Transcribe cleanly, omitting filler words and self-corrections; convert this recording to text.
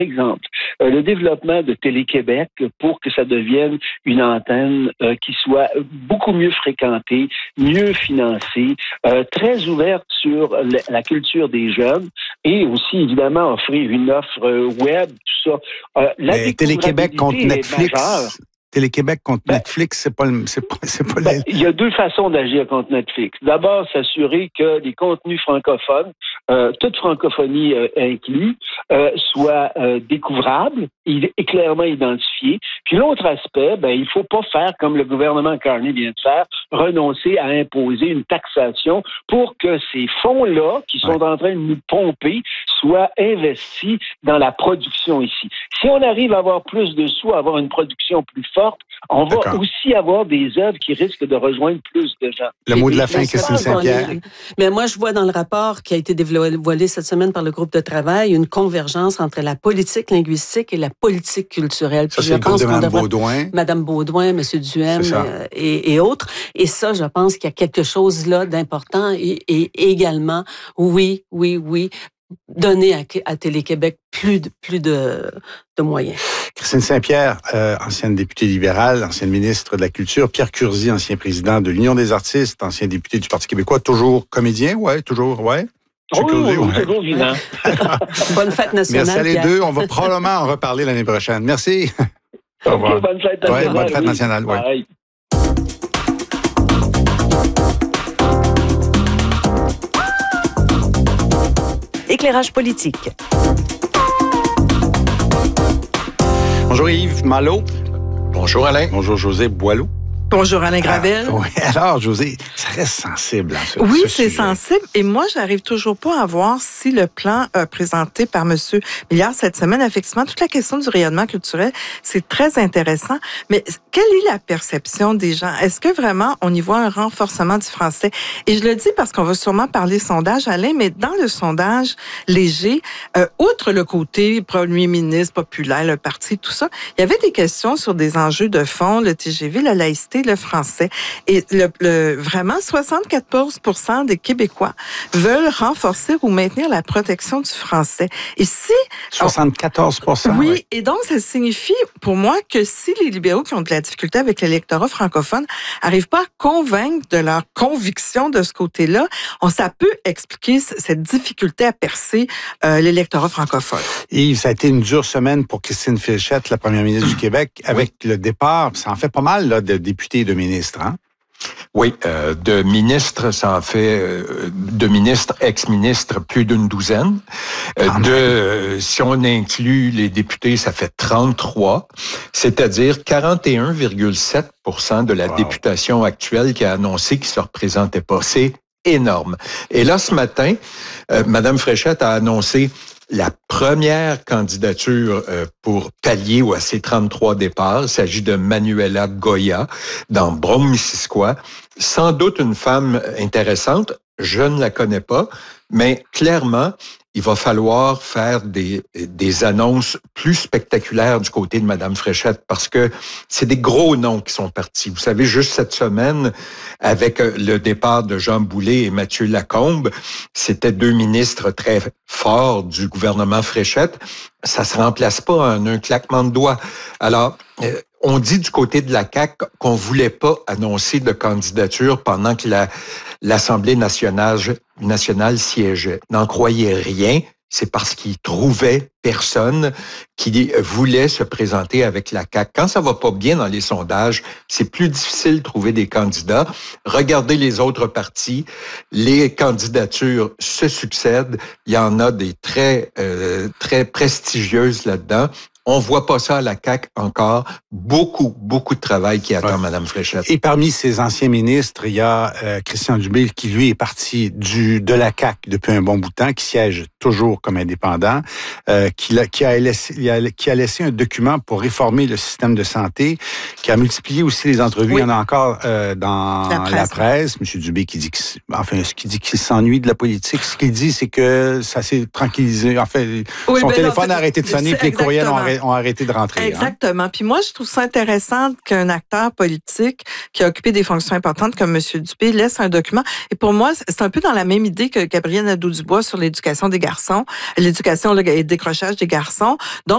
exemple, le développement de Télé-Québec pour que ça devienne une antenne qui soit beaucoup mieux fréquentée, mieux financée, très ouverte sur la culture des jeunes et aussi, évidemment, offrir une offre web, tout ça. Télé-Québec contre Netflix. Télé-Québec contre Netflix, c'est pas il y a deux façons d'agir contre Netflix. D'abord, s'assurer que les contenus francophones, toute francophonie inclus, soient découvrables et clairement identifiés. Puis l'autre aspect, il faut pas faire comme le gouvernement Carney vient de faire, renoncer à imposer une taxation pour que ces fonds-là, qui sont en train de nous pomper, soient investis dans la production ici. Si on arrive à avoir plus de sous, à avoir une production plus forte, on va aussi avoir des œuvres qui risquent de rejoindre plus de gens. Le mot de la fin, Christine Saint-Pierre. Mais moi, je vois dans le rapport qui a été dévoilé cette semaine par le groupe de travail une convergence entre la politique linguistique et la politique culturelle. Ça, c'est le groupe de Mme Baudouin. Madame Baudouin, M. Duhem et autres. Et ça, je pense qu'il y a quelque chose là d'important et également, oui, donner à Télé-Québec plus de moyens. Christine Saint-Pierre, ancienne députée libérale, ancienne ministre de la Culture. Pierre Curzi, ancien président de l'Union des artistes, ancien député du Parti québécois. Toujours comédien, toujours. Toujours vivant. Bonne fête nationale. Merci à les deux. On va probablement en reparler l'année prochaine. Merci. Au revoir. Bonne fête nationale. Bonne fête nationale. Bye. Éclairage politique. Bonjour Yves Malo. Bonjour Alain. Bonjour José Boileau. Bonjour Alain Gravel. Oui, alors José, ça reste sensible. Oui, c'est sensible. Et moi, j'arrive toujours pas à voir si le plan présenté par M. Milliard cette semaine, effectivement, toute la question du rayonnement culturel, c'est très intéressant. Mais quelle est la perception des gens? Est-ce que vraiment on y voit un renforcement du français? Et je le dis parce qu'on va sûrement parler sondage, Alain, mais dans le sondage léger, outre le côté premier ministre populaire, le parti, tout ça, il y avait des questions sur des enjeux de fond, le TGV, la laïcité, le français. Et vraiment, 74% des Québécois veulent renforcer ou maintenir la protection du français. Et si... 74%? Oui, et donc ça signifie pour moi que si les libéraux qui ont de la difficulté avec l'électorat francophone n'arrivent pas à convaincre de leur conviction de ce côté-là, ça peut expliquer cette difficulté à percer l'électorat francophone. Yves, ça a été une dure semaine pour Christine Fichette, la première ministre du Québec, avec le départ. Ça en fait pas mal là, de députés et de ministres, hein? Oui, de ministres, ça en fait de ministres, ex-ministres, plus d'une douzaine. Si on inclut les députés, ça fait 33, c'est-à-dire 41,7% de la députation actuelle qui a annoncé qu'il se représentait pas. C'est énorme. Et là, ce matin, Mme Fréchette a annoncé la première candidature pour pallier à ces 33 départs. Il s'agit de Manuela Goya dans Brome-Missisquoi. Sans doute une femme intéressante. Je ne la connais pas, mais clairement, il va falloir faire des annonces plus spectaculaires du côté de Mme Fréchette parce que c'est des gros noms qui sont partis. Vous savez, juste cette semaine, avec le départ de Jean Boulet et Mathieu Lacombe, c'était deux ministres très forts du gouvernement Fréchette. Ça se remplace pas en un claquement de doigts. Alors, on dit du côté de la CAQ qu'on voulait pas annoncer de candidature pendant que l'Assemblée nationale siégeait. N'en croyez rien. C'est parce qu'ils trouvaient personne qui voulait se présenter avec la CAQ. Quand ça va pas bien dans les sondages, c'est plus difficile de trouver des candidats. Regardez les autres partis. Les candidatures se succèdent. Il y en a des très prestigieuses là-dedans. On voit pas ça à la CAQ encore. Beaucoup de travail qui attend Mme Fréchette. Et parmi ces anciens ministres, il y a Christian Dubé qui, lui, est parti de la CAQ depuis un bon bout de temps, qui siège toujours comme indépendant, qui a laissé un document pour réformer le système de santé, qui a multiplié aussi les entrevues. Il y en a encore dans la presse. M. Dubé qui dit qu'il s'ennuie de la politique. Ce qu'il dit, c'est que ça s'est tranquillisé. En fait, son téléphone a arrêté de sonner, puis les courriels ont arrêté de rentrer. Exactement. Puis moi, je trouve ça intéressant qu'un acteur politique qui a occupé des fonctions importantes comme M. Dubé laisse un document. Et pour moi, c'est un peu dans la même idée que Gabriel Nadeau-Dubois sur l'éducation des garçons, l'éducation et le décrochage des garçons. Donc,